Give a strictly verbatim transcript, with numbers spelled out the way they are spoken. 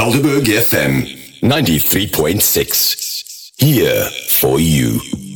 Helderberg F M ninety-three point six. Here for you.